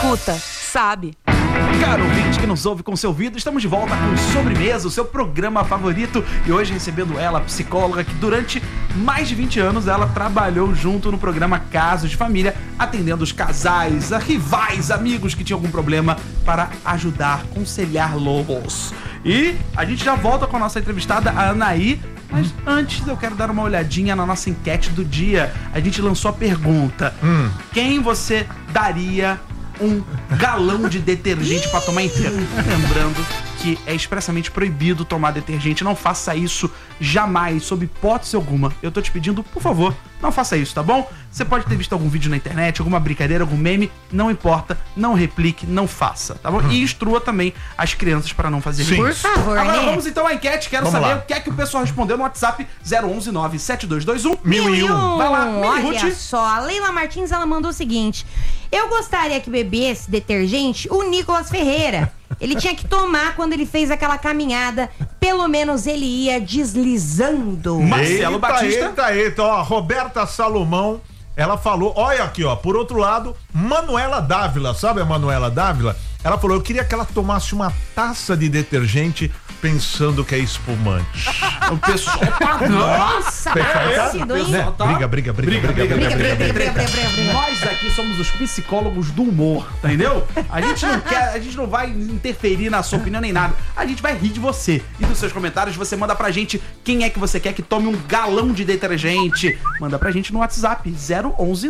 escuta, sabe. Caro ouvinte que nos ouve com seu ouvido, estamos de volta com Sobremesa, o seu programa favorito. E hoje recebendo ela, psicóloga, que durante mais de 20 anos ela trabalhou junto no programa Casos de Família, atendendo os casais, rivais, amigos que tinham algum problema para ajudar, aconselhar lobos. E a gente já volta com a nossa entrevistada, a Anaí. Mas antes eu quero dar uma olhadinha na nossa enquete do dia. A gente lançou a pergunta: quem você daria um galão de detergente pra tomar inteiro? Lembrando que é expressamente proibido tomar detergente. Não faça isso jamais, sob hipótese alguma. Eu tô te pedindo, por favor, não faça isso, tá bom? Você pode ter visto algum vídeo na internet, alguma brincadeira, algum meme, não importa, não replique, não faça, tá bom? E instrua também as crianças para não fazer isso. Por favor, Agora né? vamos então à enquete. Quero Vamos saber lá. o que é que o pessoal respondeu no WhatsApp 011 97221 1001. Vai lá, Mini Olha Ruth. só, a Leila Martins, ela mandou o seguinte: eu gostaria que bebesse detergente o Nicolas Ferreira. Ele tinha que tomar quando ele fez aquela caminhada. Pelo menos ele ia deslizando. Marcelo Batista. Eita, ó, Roberta Salomão, ela falou, olha aqui, ó, por outro lado, Manuela Dávila, sabe a Manuela Dávila? Ela falou, eu queria que ela tomasse uma taça de detergente pensando que é espumante. O pessoal tá... Nossa, pessoal parecido, hein? tá... Briga. Nós aqui somos os psicólogos do humor, entendeu? A gente não vai interferir na sua opinião nem nada. A gente vai rir de você. E nos seus comentários você manda pra gente quem é que você quer que tome um galão de detergente. Manda pra gente no WhatsApp 011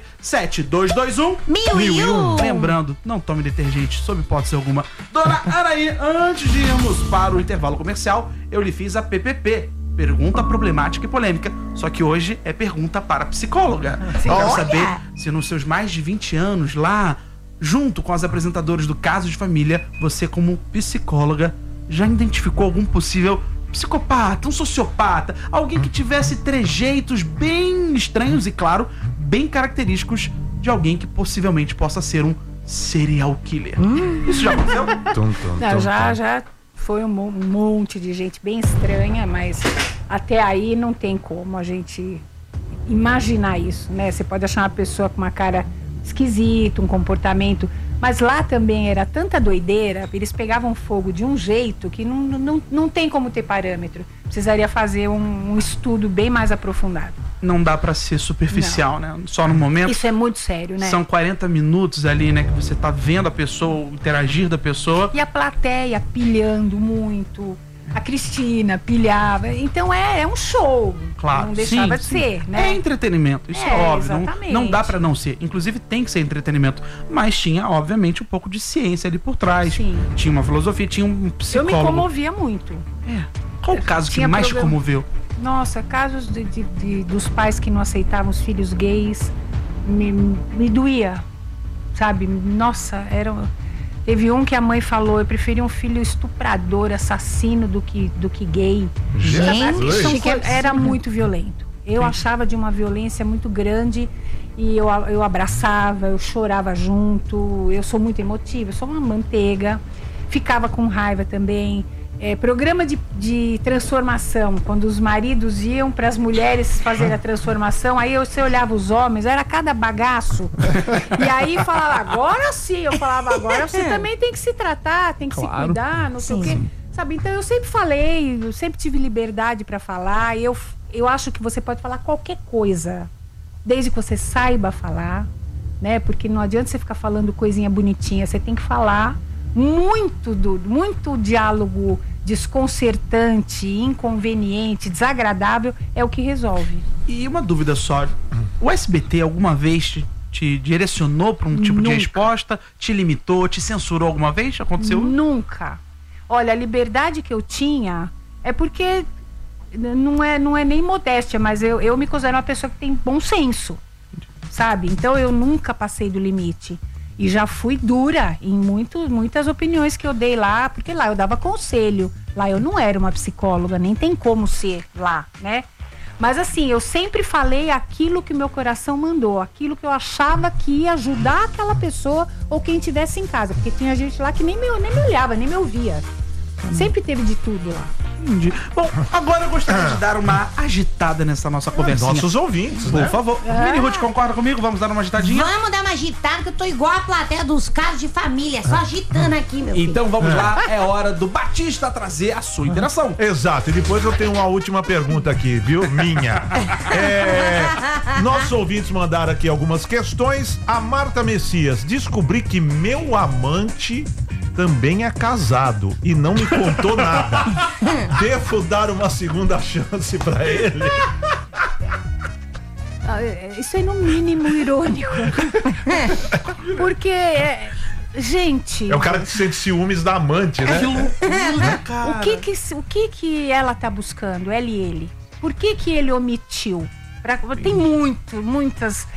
97221 1001. Lembrando, não tome detergente, sob hipótese alguma. Dona Anaí, antes de irmos para o intervalo comercial, eu lhe fiz a PPP. Pergunta problemática e polêmica. Só que hoje é pergunta para a psicóloga. Eu quero Olha! saber se nos seus mais de 20 anos lá, junto com as apresentadoras do Caso de Família, você como psicóloga já identificou algum possível psicopata, um sociopata, alguém que tivesse trejeitos bem estranhos e, claro, bem característicos de alguém que possivelmente possa ser um serial killer. Isso já aconteceu? Não, já foi um monte de gente bem estranha, mas até aí não tem como a gente imaginar isso, né? Você pode achar uma pessoa com uma cara esquisita, um comportamento, mas lá também era tanta doideira, eles pegavam fogo de um jeito que não tem como ter parâmetro. Precisaria fazer um estudo bem mais aprofundado. Não dá pra ser superficial, né? Só no momento. Isso é muito sério, né? São 40 minutos ali, né? Que você tá vendo a pessoa, o interagir da pessoa. E a plateia pilhando muito. A Cristina pilhava. Então é um show. Claro, Não deixava sim, de sim. ser, né? É entretenimento, isso é É, óbvio. exatamente. Não dá pra não ser. Inclusive tem que ser entretenimento. Mas tinha, obviamente, um pouco de ciência ali por trás. Sim. Tinha uma filosofia, tinha um Eu psicólogo. me comovia muito. Qual o caso que Tinha mais te programa- comoveu? Nossa, casos dos pais que não aceitavam os filhos gays me doía, sabe? Nossa, teve um que a mãe falou, eu preferia um filho estuprador, assassino do que gay. Gente, Era muito violento. Eu achava de uma violência muito grande e eu abraçava, eu chorava junto, eu sou muito emotiva, eu sou uma manteiga, ficava com raiva também. Programa de transformação, quando os maridos iam para as mulheres fazerem a transformação, aí você olhava os homens, era cada bagaço. E aí falava, agora sim, eu falava, agora você também tem que se tratar, tem que se cuidar, não sei o quê. Sabe, então eu sempre falei, eu sempre tive liberdade para falar, eu acho que você pode falar qualquer coisa, desde que você saiba falar, né? Porque não adianta você ficar falando coisinha bonitinha, você tem que falar. Muito diálogo desconcertante, inconveniente, desagradável é o que resolve. E uma dúvida só. O SBT alguma vez te direcionou para um tipo de resposta? Te limitou? Te censurou alguma vez? Aconteceu? Nunca. Olha, a liberdade que eu tinha é porque não é nem modéstia, mas eu me considero uma pessoa que tem bom senso, sabe? Então eu nunca passei do limite. E já fui dura em muitas opiniões que eu dei lá, porque lá eu dava conselho. Lá eu não era uma psicóloga, nem tem como ser lá, né? Mas assim, eu sempre falei aquilo que meu coração mandou, aquilo que eu achava que ia ajudar aquela pessoa ou quem estivesse em casa. Porque tinha gente lá que nem me olhava, nem me ouvia. Sempre teve de tudo lá. Entendi. Bom, agora eu gostaria de dar uma agitada nessa nossa conversinha. Nossos ouvintes, Por né? favor. Mini Ruth, concorda comigo? Vamos dar uma agitadinha? Vamos dar uma agitada, que eu tô igual a plateia dos casos de família, só agitando aqui, meu filho. Então vamos lá, é hora do Batista trazer a sua interação. Exato, e depois eu tenho uma última pergunta aqui, viu? Minha. Nossos ouvintes mandaram aqui algumas questões. A Marta Messias: descobri que meu amante também é casado e não me contou nada. Devo dar uma segunda chance pra ele? Isso é no mínimo irônico. Porque, gente... É o cara que sente ciúmes da amante, né? Que loucura, cara. O que ela tá buscando, ela e ele? Por que ele omitiu? Tem muitas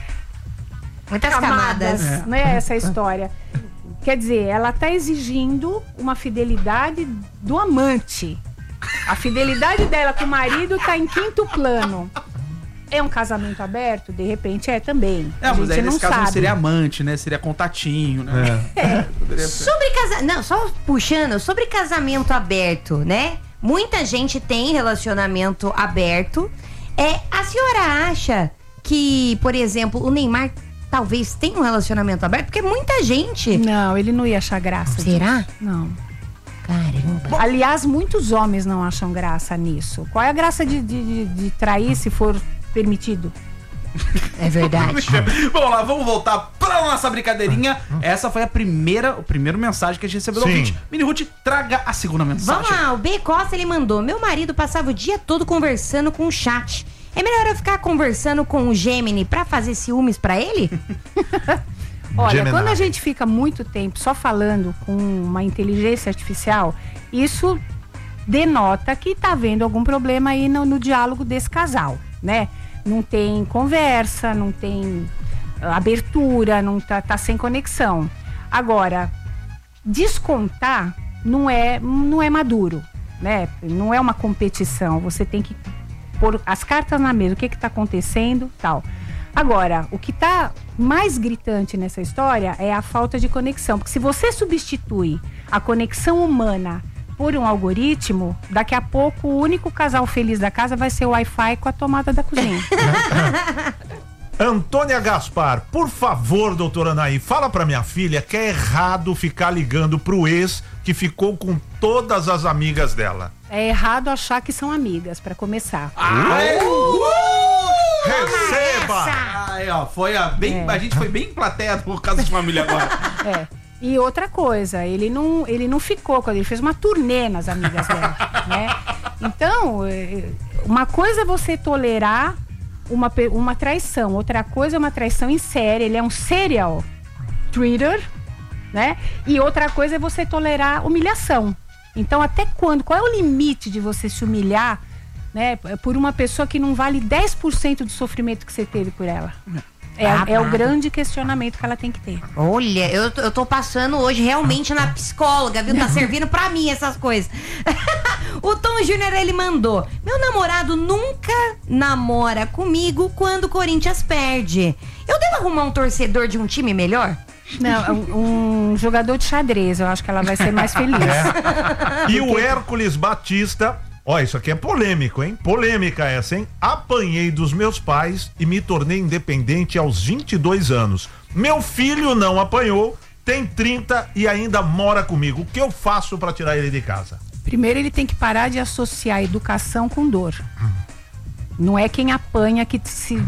camadas. Né, essa história. Quer dizer, ela tá exigindo uma fidelidade do amante. A fidelidade dela com o marido tá em quinto plano. É um casamento aberto? De repente é também. A mas aí gente não nesse caso não sabe. seria amante, né? Seria contatinho, né? Sobre casamento. Não, só puxando, sobre casamento aberto, né? Muita gente tem relacionamento aberto. A senhora acha que, por exemplo, o Neymar talvez tenha um relacionamento aberto? Porque muita gente. Não, ele não ia achar graça. Será? Não. Caramba. Aliás, muitos homens não acham graça nisso. Qual é a graça de trair se for permitido? É verdade. Vamos lá, vamos voltar pra nossa brincadeirinha. Essa foi a primeira mensagem que a gente recebeu do Sim. ouvinte. Mini Ruth, traga a segunda mensagem. Vamos lá, o B Costa, ele mandou: meu marido passava o dia todo conversando com o chat. É melhor eu ficar conversando com o Gemini pra fazer ciúmes pra ele? Olha, Gemini. quando a gente fica muito tempo só falando com uma inteligência artificial, isso denota que tá havendo algum problema aí no diálogo desse casal, né? Não tem conversa, não tem abertura, não tá sem conexão. Agora, descontar não é maduro, né? Não é uma competição. Você tem que pôr as cartas na mesa, o que está acontecendo, tal. Agora, o que está mais gritante nessa história é a falta de conexão, porque se você substitui a conexão humana por um algoritmo, daqui a pouco o único casal feliz da casa vai ser o Wi-Fi com a tomada da cozinha. Antônia Gaspar: por favor, doutora Anaí, fala pra minha filha que é errado ficar ligando pro ex que ficou com todas as amigas dela. É errado achar que são amigas, para começar. Receba! Aí, ó, a gente foi bem plateia por causa de família agora. E outra coisa, ele não ficou com ela, ele fez uma turnê nas amigas dela, né? Então, uma coisa é você tolerar uma traição, outra coisa é uma traição em série. Ele é um serial treater, né? E outra coisa é você tolerar humilhação. Então, até quando? Qual é o limite de você se humilhar, né, por uma pessoa que não vale 10% do sofrimento que você teve por ela? É o grande questionamento que ela tem que ter. Olha, eu tô passando hoje realmente na psicóloga, viu? Tá servindo pra mim essas coisas. O Tom Júnior, ele mandou: meu namorado nunca namora comigo quando o Corinthians perde. Eu devo arrumar um torcedor de um time melhor? Não, um jogador de xadrez, eu acho que ela vai ser mais feliz. E o Hércules Batista: ó, isso aqui é polêmico, hein? Polêmica essa, hein? Apanhei dos meus pais e me tornei independente aos 22 anos. Meu filho não apanhou, tem 30 e ainda mora comigo. O que eu faço pra tirar ele de casa? Primeiro, ele tem que parar de associar educação com dor. Não é quem apanha que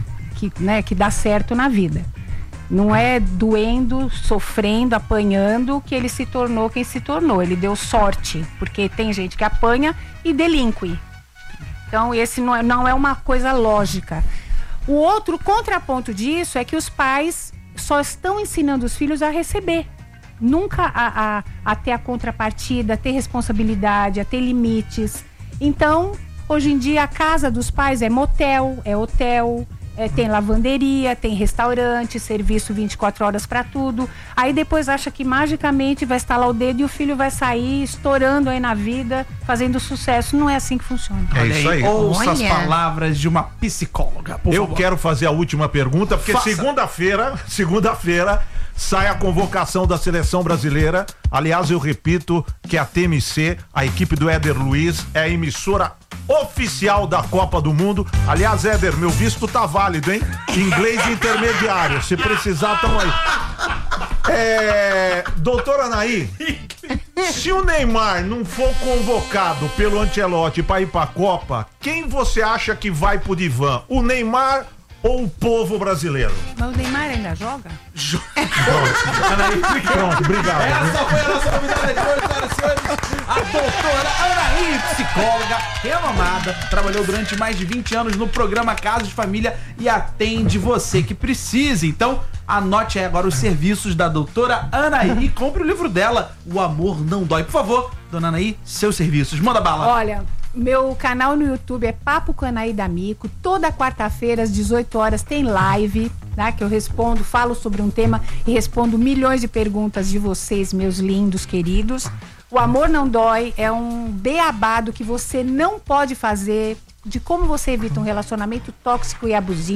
dá certo na vida. Não é doendo, sofrendo, apanhando que ele se tornou quem se tornou. Ele deu sorte, porque tem gente que apanha e delinque. Então, esse não é uma coisa lógica. O outro contraponto disso é que os pais só estão ensinando os filhos a receber. Nunca a ter a contrapartida, a ter responsabilidade, a ter limites. Então, hoje em dia, a casa dos pais é motel, é hotel... tem lavanderia, tem restaurante, serviço 24 horas pra tudo. Aí depois acha que magicamente vai estalar o dedo e o filho vai sair estourando aí na vida, fazendo sucesso. Não é assim que funciona. É isso aí. Ouça as Olha. palavras de uma psicóloga, por Eu favor. quero fazer a última pergunta, porque Faça. segunda-feira sai a convocação da seleção brasileira. Aliás, eu repito que a TMC, a equipe do Éder Luiz, é a emissora oficial da Copa do Mundo. Aliás, Éder, meu visto tá válido, hein? Inglês intermediário. Se precisar, tamo aí. Doutora Anaí, se o Neymar não for convocado pelo Ancelotti pra ir pra Copa, quem você acha que vai pro divã? O Neymar ou o povo brasileiro? Mas o Neymar ainda joga? Pronto, obrigado. Essa foi a nossa convidada de hoje, senhoras e senhores. A doutora Anaí, psicóloga renomada, trabalhou durante mais de 20 anos no programa Casos de Família e atende você que precisa. Então, anote aí agora os serviços da doutora Anaí e compre o livro dela, O Amor Não Dói. Por favor, dona Anaí, seus serviços. Manda bala. Olha, meu canal no YouTube é Papo com Anaí D'Amico. Toda quarta-feira, às 18 horas, tem live, né? Que eu respondo, falo sobre um tema e respondo milhões de perguntas de vocês, meus lindos, queridos. O Amor Não Dói é um beabá do que você não pode fazer, de como você evita um relacionamento tóxico e abusivo.